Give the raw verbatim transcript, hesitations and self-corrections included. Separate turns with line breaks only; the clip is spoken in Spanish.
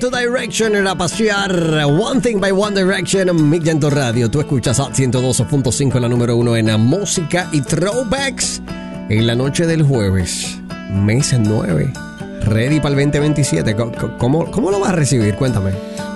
to Direction era pasear One Thing by One Direction, Mick en tu radio. Tú escuchas a ciento doce punto cinco, la número uno en música y throwbacks. En la noche del jueves, mes nueve, ready para el veinte veintisiete. ¿Cómo, cómo lo vas a recibir? Cuéntame.